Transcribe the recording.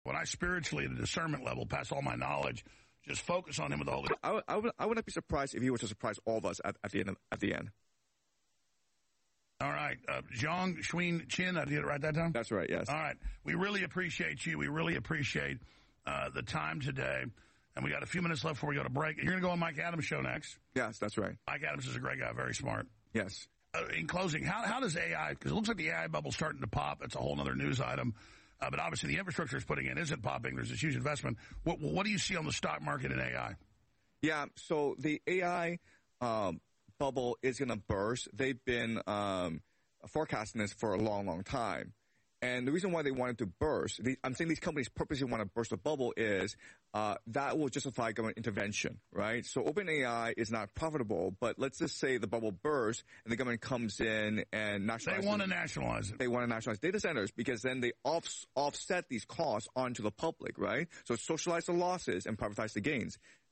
When I spiritually, at a discernment level, pass all my knowledge, just focus on him with the Holy Spirit. I would not be surprised if he was to surprise all of us at the end. All right. Zhang Xuin Chin, did I get it right that time? That's right, yes. All right. We really appreciate you. We really appreciate the time today. And we got a few minutes left before we go to break. You're going to go on Mike Adams' show next? Yes, that's right. Mike Adams is a great guy, very smart. Yes. In closing, how does AI, because it looks like the AI bubble's starting to pop. It's a whole other news item. But obviously the infrastructure it's putting in isn't popping. There's this huge investment. What do you see on the stock market in AI? Yeah, so the AI bubble is going to burst. They've been forecasting this for a long, long time. And the reason why they wanted to burst, I'm saying these companies purposely want to burst the bubble is that will justify government intervention, right? So OpenAI is not profitable, but let's just say the bubble bursts and the government comes in and nationalizes. They want to nationalize it. They want to nationalize data centers because then they offset these costs onto the public, right? So socialize the losses and privatize the gains.